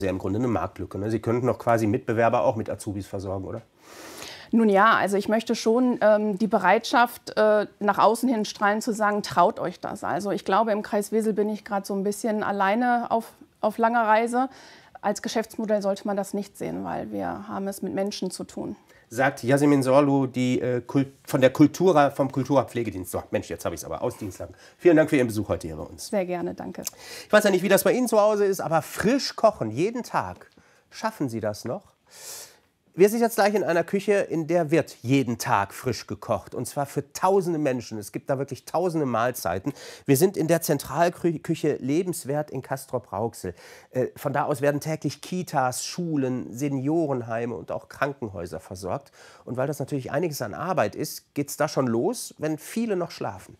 ja im Grunde eine Marktlücke. Ne? Sie könnten doch quasi Mitbewerber auch mit Azubis versorgen, oder? Nun ja, also ich möchte schon die Bereitschaft nach außen hin strahlen, zu sagen, traut euch das. Also ich glaube, im Kreis Wesel bin ich gerade so ein bisschen alleine auf langer Reise. Als Geschäftsmodell sollte man das nicht sehen, weil wir haben es mit Menschen zu tun. Sagt Yasemin Sorlu, vom Kulturpflegedienst. So, Mensch, jetzt habe ich es aber aus Dienstlagen. Vielen Dank für Ihren Besuch heute hier bei uns. Sehr gerne, danke. Ich weiß ja nicht, wie das bei Ihnen zu Hause ist, aber frisch kochen, jeden Tag. Schaffen Sie das noch? Wir sind jetzt gleich in einer Küche, in der wird jeden Tag frisch gekocht. Und zwar für tausende Menschen. Es gibt da wirklich tausende Mahlzeiten. Wir sind in der Zentralküche Lebenswert in Castrop-Rauxel. Von da aus werden täglich Kitas, Schulen, Seniorenheime und auch Krankenhäuser versorgt. Und weil das natürlich einiges an Arbeit ist, geht es da schon los, wenn viele noch schlafen.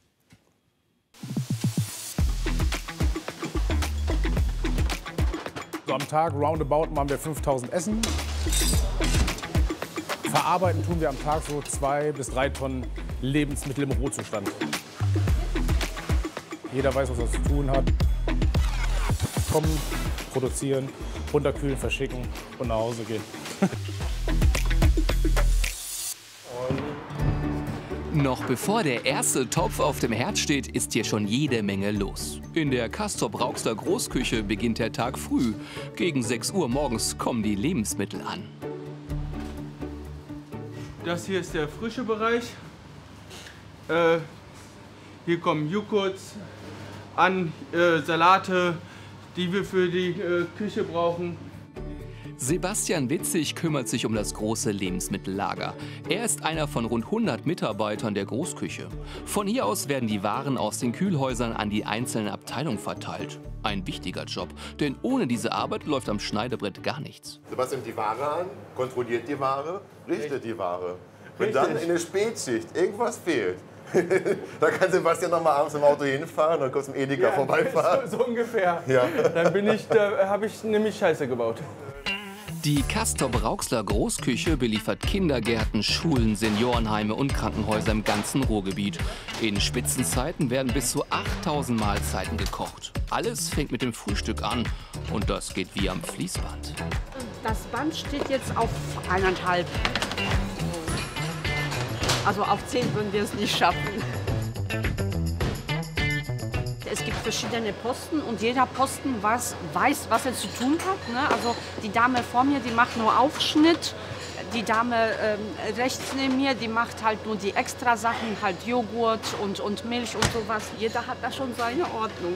So am Tag roundabout machen wir 5000 Essen. Verarbeiten tun wir am Tag so 2 bis 3 Tonnen Lebensmittel im Rohzustand. Jeder weiß, was er zu tun hat. Kommen, produzieren, runterkühlen, verschicken und nach Hause gehen. Noch bevor der erste Topf auf dem Herd steht, ist hier schon jede Menge los. In der Castrop-Rauxler Großküche beginnt der Tag früh. Gegen 6 Uhr morgens kommen die Lebensmittel an. Das hier ist der frische Bereich. Hier kommen Joghurts an, Salate, die wir für die Küche brauchen. Sebastian Witzig kümmert sich um das große Lebensmittellager. Er ist einer von rund 100 Mitarbeitern der Großküche. Von hier aus werden die Waren aus den Kühlhäusern an die einzelnen Abteilungen verteilt. Ein wichtiger Job, denn ohne diese Arbeit läuft am Schneidebrett gar nichts. Sebastian nimmt die Ware an, kontrolliert die Ware, richtet die Ware. Wenn dann in der Spätschicht irgendwas fehlt, da kann Sebastian noch mal abends im Auto hinfahren und kurz im Edeka vorbeifahren. So ungefähr. Ja. Da habe ich nämlich Scheiße gebaut. Die Castrop-Rauxler Großküche beliefert Kindergärten, Schulen, Seniorenheime und Krankenhäuser im ganzen Ruhrgebiet. In Spitzenzeiten werden bis zu 8000 Mahlzeiten gekocht. Alles fängt mit dem Frühstück an und das geht wie am Fließband. Das Band steht jetzt auf 1,5. Also auf 10 würden wir es nicht schaffen. Es gibt verschiedene Posten und jeder Posten weiß, was er zu tun hat. Ne? Also die Dame vor mir, die macht nur Aufschnitt. Die Dame rechts neben mir, die macht halt nur die extra Sachen, halt Joghurt und Milch und sowas. Jeder hat da schon seine Ordnung.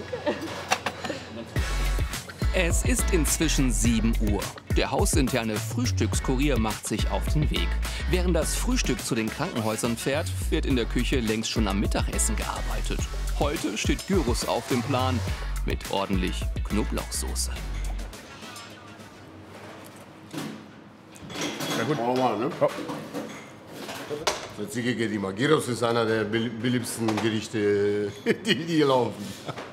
Es ist inzwischen 7 Uhr. Der hausinterne Frühstückskurier macht sich auf den Weg. Während das Frühstück zu den Krankenhäusern fährt, wird in der Küche längst schon am Mittagessen gearbeitet. Heute steht Gyros auf dem Plan mit ordentlich Knoblauchsoße. Ja gut. Mal, ne? Ja. Gyros ist einer der beliebtesten Gerichte, die hier laufen.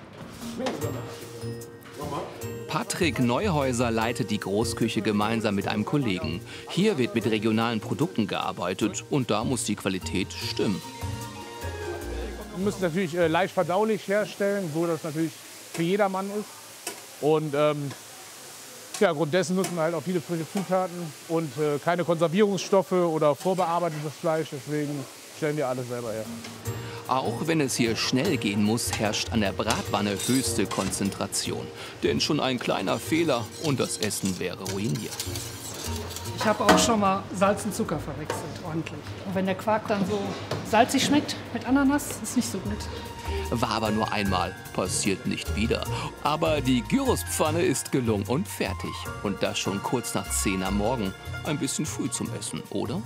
Patrick Neuhäuser leitet die Großküche gemeinsam mit einem Kollegen. Hier wird mit regionalen Produkten gearbeitet und da muss die Qualität stimmen. Wir müssen natürlich leicht verdaulich herstellen, so dass es natürlich für jedermann ist. Und ja, aufgrund dessen nutzen wir halt auch viele frische Zutaten und keine Konservierungsstoffe oder vorbearbeitetes Fleisch. Deswegen stellen wir alles selber her. Auch wenn es hier schnell gehen muss, herrscht an der Bratwanne höchste Konzentration. Denn schon ein kleiner Fehler und das Essen wäre ruiniert. Ich habe auch schon mal Salz und Zucker verwechselt, ordentlich. Und wenn der Quark dann so salzig schmeckt mit Ananas, ist nicht so gut. War aber nur einmal, passiert nicht wieder. Aber die Gyrospfanne ist gelungen und fertig. Und das schon kurz nach 10 am Morgen. Ein bisschen früh zum Essen, oder?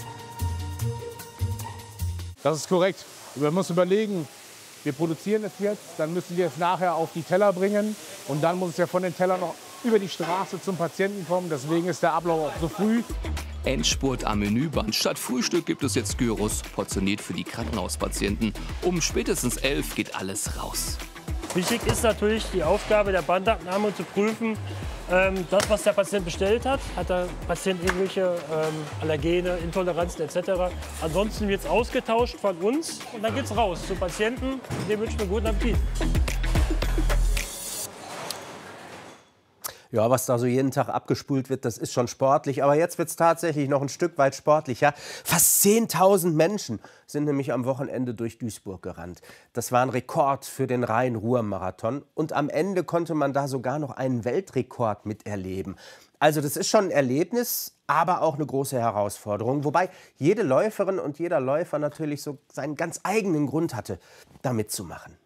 Das ist korrekt. Man muss überlegen, wir produzieren es jetzt, dann müssen wir es nachher auf die Teller bringen. Und dann muss es ja von den Tellern noch über die Straße zum Patienten kommen. Deswegen ist der Ablauf auch so früh. Endspurt am Menüband. Statt Frühstück gibt es jetzt Gyros, portioniert für die Krankenhauspatienten. Um spätestens 11 geht alles raus. Wichtig ist natürlich die Aufgabe der Bandabnahme zu prüfen, das, was der Patient bestellt hat. Hat der Patient irgendwelche Allergene, Intoleranzen etc. Ansonsten wird es ausgetauscht von uns und dann geht es raus zum Patienten. Dem wünschen wir guten Appetit. Ja, was da so jeden Tag abgespult wird, das ist schon sportlich. Aber jetzt wird es tatsächlich noch ein Stück weit sportlicher. Fast 10.000 Menschen sind nämlich am Wochenende durch Duisburg gerannt. Das war ein Rekord für den Rhein-Ruhr-Marathon. Und am Ende konnte man da sogar noch einen Weltrekord miterleben. Also das ist schon ein Erlebnis, aber auch eine große Herausforderung. Wobei jede Läuferin und jeder Läufer natürlich so seinen ganz eigenen Grund hatte, da mitzumachen.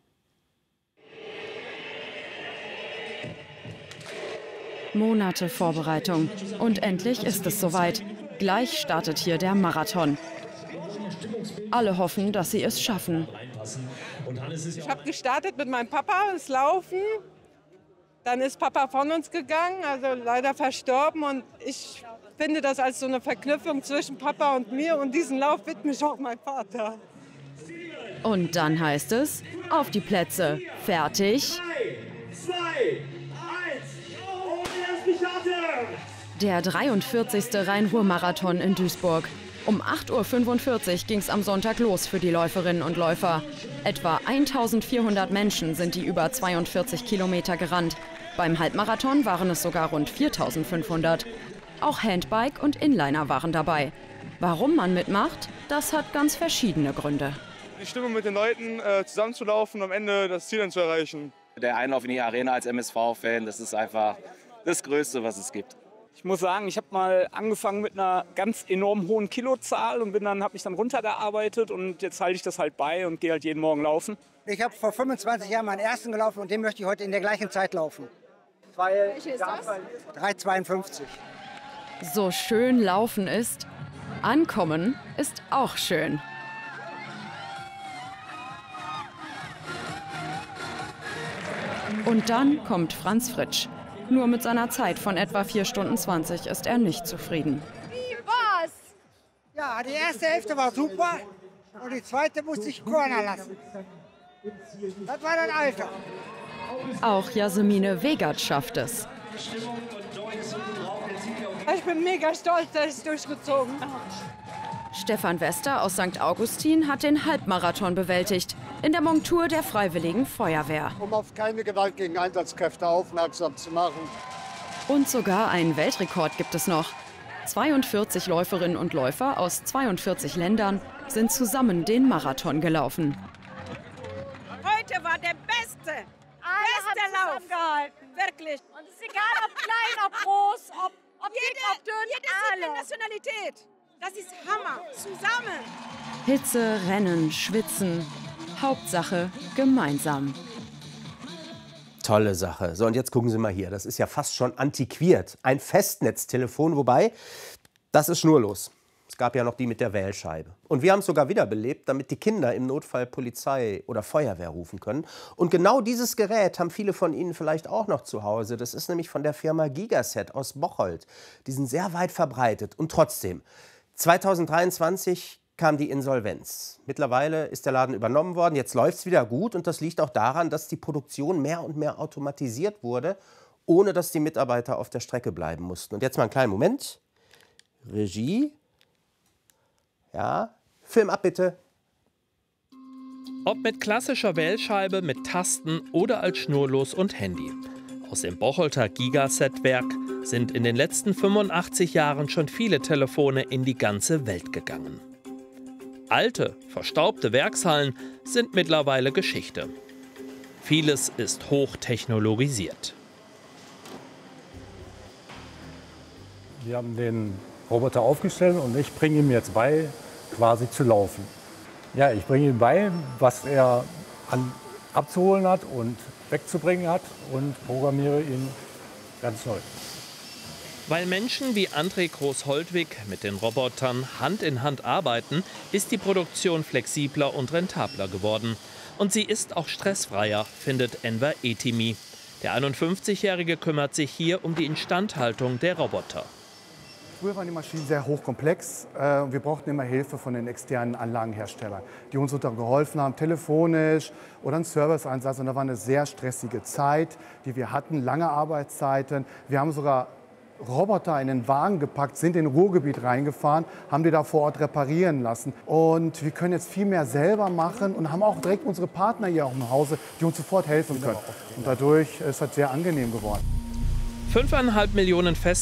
Monate Vorbereitung. Und endlich ist es soweit. Gleich startet hier der Marathon. Alle hoffen, dass sie es schaffen. Ich habe gestartet mit meinem Papa, das Laufen. Dann ist Papa von uns gegangen, also leider verstorben. Und ich finde das als so eine Verknüpfung zwischen Papa und mir. Und diesen Lauf widme ich auch meinem Vater. Und dann heißt es, auf die Plätze, fertig. 3, 2, 1, der 43. Rhein-Ruhr-Marathon in Duisburg. Um 8:45 Uhr ging es am Sonntag los für die Läuferinnen und Läufer. Etwa 1400 Menschen sind die über 42 Kilometer gerannt. Beim Halbmarathon waren es sogar rund 4500. Auch Handbike und Inliner waren dabei. Warum man mitmacht, das hat ganz verschiedene Gründe. Die Stimmung mit den Leuten zusammenzulaufen und am Ende das Ziel dann zu erreichen. Der Einlauf in die Arena als MSV-Fan, das ist einfach das Größte, was es gibt. Ich muss sagen, ich habe mal angefangen mit einer ganz enorm hohen Kilozahl und habe mich dann runtergearbeitet und jetzt halte ich das halt bei und gehe halt jeden Morgen laufen. Ich habe vor 25 Jahren meinen ersten gelaufen und den möchte ich heute in der gleichen Zeit laufen. Welche ist das? 3,52. So schön Laufen ist, Ankommen ist auch schön. Und dann kommt Franz Fritsch. Nur mit seiner Zeit von etwa 4 Stunden 20 ist er nicht zufrieden. Wie war's? Ja, die erste Hälfte war super und die zweite musste ich Corner lassen. Das war dann Alter. Auch Jasmine Wegert schafft es. Ich bin mega stolz, dass ich es durchgezogen habe. Stefan Wester aus St. Augustin hat den Halbmarathon bewältigt, in der Montur der Freiwilligen Feuerwehr. Um auf keine Gewalt gegen Einsatzkräfte aufmerksam zu machen. Und sogar einen Weltrekord gibt es noch. 42 Läuferinnen und Läufer aus 42 Ländern sind zusammen den Marathon gelaufen. Heute war der beste Lauf. Wirklich. Und es ist egal, ob klein, ob groß, ob dick, ob dünn, jede Nationalität. Das ist Hammer. Zusammen. Hitze, Rennen, Schwitzen. Hauptsache gemeinsam. Tolle Sache. So, und jetzt gucken Sie mal hier. Das ist ja fast schon antiquiert. Ein Festnetztelefon, wobei, das ist schnurlos. Es gab ja noch die mit der Wählscheibe. Und wir haben es sogar wiederbelebt, damit die Kinder im Notfall Polizei oder Feuerwehr rufen können. Und genau dieses Gerät haben viele von Ihnen vielleicht auch noch zu Hause. Das ist nämlich von der Firma Gigaset aus Bocholt. Die sind sehr weit verbreitet. Und trotzdem, 2023 kam die Insolvenz. Mittlerweile ist der Laden übernommen worden. Jetzt läuft es wieder gut. Und das liegt auch daran, dass die Produktion mehr und mehr automatisiert wurde, ohne dass die Mitarbeiter auf der Strecke bleiben mussten. Und jetzt mal einen kleinen Moment. Regie. Ja, Film ab bitte. Ob mit klassischer Wählscheibe, mit Tasten oder als schnurlos und Handy. Aus dem Bocholter Gigaset-Werk sind in den letzten 85 Jahren schon viele Telefone in die ganze Welt gegangen. Alte, verstaubte Werkshallen sind mittlerweile Geschichte. Vieles ist hochtechnologisiert. Wir haben den Roboter aufgestellt und ich bringe ihm jetzt bei, quasi zu laufen. Ja, ich bringe ihm bei, was er abzuholen hat und wegzubringen hat und programmiere ihn ganz neu. Weil Menschen wie André Groß-Holtwig mit den Robotern Hand in Hand arbeiten, ist die Produktion flexibler und rentabler geworden. Und sie ist auch stressfreier, findet Enver Etimi. Der 51-Jährige kümmert sich hier um die Instandhaltung der Roboter. Früher waren die Maschinen sehr hochkomplex. Wir brauchten immer Hilfe von den externen Anlagenherstellern, die uns geholfen haben, telefonisch oder einen Serviceeinsatz. Und da war eine sehr stressige Zeit, die wir hatten, lange Arbeitszeiten. Wir haben sogar Roboter in den Wagen gepackt, sind in Ruhrgebiet reingefahren, haben die da vor Ort reparieren lassen. Und wir können jetzt viel mehr selber machen und haben auch direkt unsere Partner hier auch im Hause, die uns sofort helfen können. Und dadurch ist das sehr angenehm geworden. 5,5 Millionen Fest